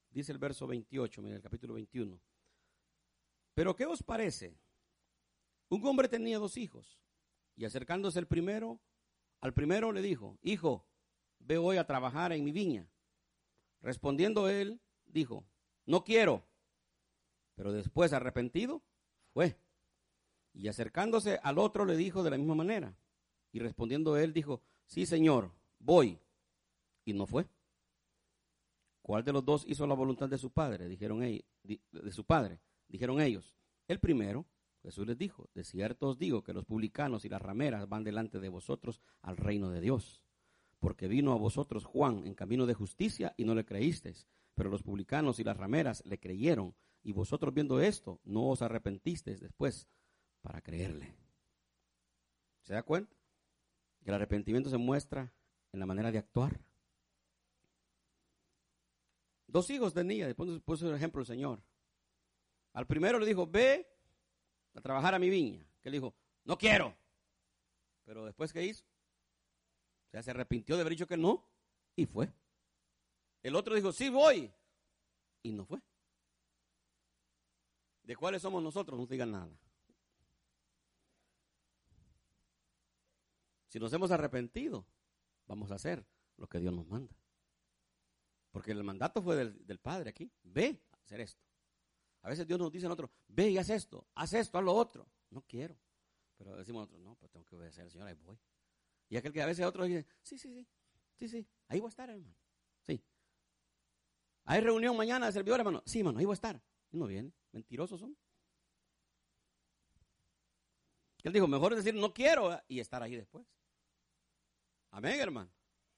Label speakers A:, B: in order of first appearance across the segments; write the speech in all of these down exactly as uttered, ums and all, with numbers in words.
A: Dice el verso veintiocho, mira el capítulo veintiuno. Pero ¿qué os parece? Un hombre tenía dos hijos, y acercándose el primero, al primero le dijo, hijo, ve hoy a trabajar en mi viña. Respondiendo él, dijo, no quiero. Pero después, arrepentido, fue. Y acercándose al otro le dijo de la misma manera. Y respondiendo él, dijo, sí, señor, voy. Y no fue. ¿Cuál de los dos hizo la voluntad de su padre? Dijeron ellos, de su padre. Dijeron ellos, el primero. Jesús les dijo, de cierto os digo que los publicanos y las rameras van delante de vosotros al reino de Dios. Porque vino a vosotros Juan en camino de justicia y no le creísteis. Pero los publicanos y las rameras le creyeron. Y vosotros viendo esto, no os arrepentisteis después para creerle. ¿Se da cuenta? Que el arrepentimiento se muestra en la manera de actuar. Dos hijos tenía, después puso el ejemplo el Señor. Al primero le dijo, ve a trabajar a mi viña. Que le dijo, no quiero. Pero después, ¿qué hizo? O sea, se arrepintió de haber dicho que no y fue. El otro dijo, sí voy, y no fue. ¿De cuáles somos nosotros? No digan nada. Si nos hemos arrepentido, vamos a hacer lo que Dios nos manda. Porque el mandato fue del, del Padre aquí. Ve a hacer esto. A veces Dios nos dice a nosotros, ve y haz esto, haz esto, haz lo otro. No quiero. Pero decimos nosotros, no, pues tengo que obedecer al Señor, ahí voy. Y aquel que a veces otros dice, sí, sí, sí, sí, sí, ahí voy a estar, hermano. Sí. ¿Hay reunión mañana de servidor, hermano? Sí, hermano, ahí voy a estar. Y no viene, mentirosos son. Él dijo, mejor es decir, no quiero, y estar ahí después. Amén, hermano.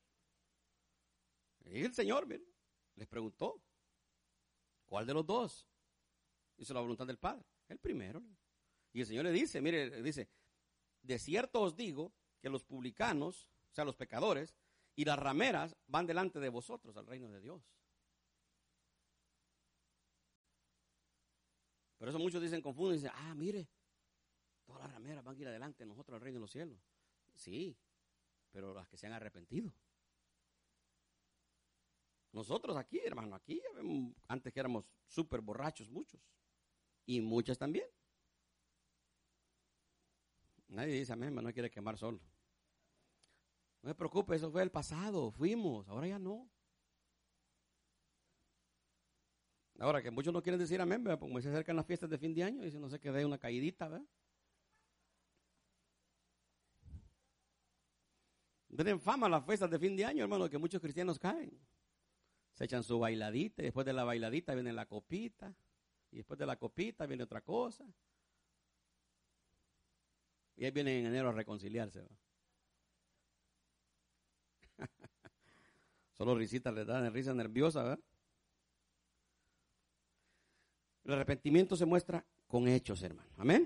A: Y el Señor, miren, les preguntó, ¿cuál de los dos hizo la voluntad del Padre? El primero. Y el Señor le dice, mire, le dice, de cierto os digo que los publicanos, o sea, los pecadores, y las rameras van delante de vosotros al reino de Dios. Por eso muchos dicen, confunden, dicen, ah, mire, todas las rameras van a ir adelante, nosotros al reino de los cielos. Sí, pero las que se han arrepentido. Nosotros aquí, hermano, aquí, antes que éramos súper borrachos muchos, y muchas también. Nadie dice amén, no quiere quemar solo. No se preocupe, eso fue el pasado, fuimos, ahora ya no. Ahora que muchos no quieren decir amén, ¿verdad? Porque se acercan las fiestas de fin de año y dicen, no sé, que dé una caídita, ¿verdad? Tienen fama las fiestas de fin de año, hermano, que muchos cristianos caen. Se echan su bailadita y después de la bailadita viene la copita y después de la copita viene otra cosa. Y ahí vienen en enero a reconciliarse, ¿verdad? Solo risitas les dan risa nerviosa, ¿verdad? El arrepentimiento se muestra con hechos, hermano. Amén.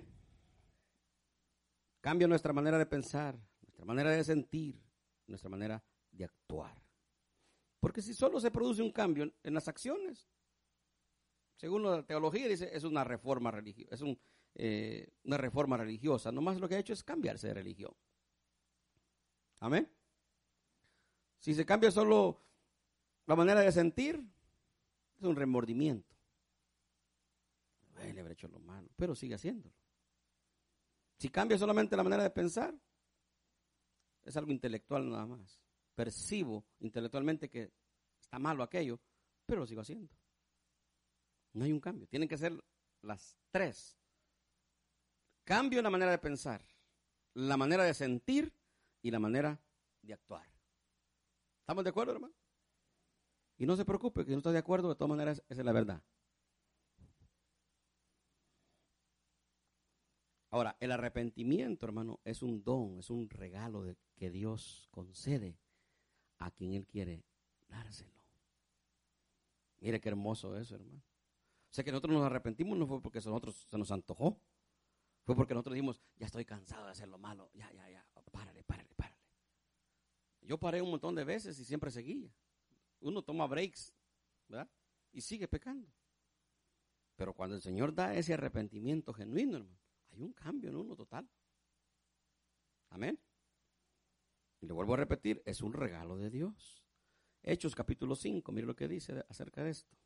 A: Cambia nuestra manera de pensar, nuestra manera de sentir, nuestra manera de actuar. Porque si solo se produce un cambio en las acciones, según la teología dice, es una reforma religiosa, es un, eh, una reforma religiosa. Nomás lo que ha hecho es cambiarse de religión. Amén. Si se cambia solo la manera de sentir, es un remordimiento. Ay, le habré hecho lo malo, pero sigue haciéndolo. Si cambia solamente la manera de pensar, es algo intelectual nada más. Percibo intelectualmente que está malo aquello, pero lo sigo haciendo. No hay un cambio. Tienen que ser las tres. Cambio en la manera de pensar, la manera de sentir y la manera de actuar. ¿Estamos de acuerdo, hermano? Y no se preocupe, que si no está de acuerdo, de todas maneras, esa es la verdad. Ahora, el arrepentimiento, hermano, es un don, es un regalo de, que Dios concede a quien Él quiere dárselo. Mire qué hermoso eso, hermano. O sea que nosotros nos arrepentimos no fue porque nosotros se nos antojó. Fue porque nosotros dijimos, ya estoy cansado de hacer lo malo. Ya, ya, ya, párale, párale, párale. Yo paré un montón de veces y siempre seguía. Uno toma breaks, ¿verdad? Y sigue pecando. Pero cuando el Señor da ese arrepentimiento genuino, hermano, hay un cambio en uno total. Amén. Y le vuelvo a repetir, es un regalo de Dios. Hechos capítulo cinco, mire lo que dice acerca de esto.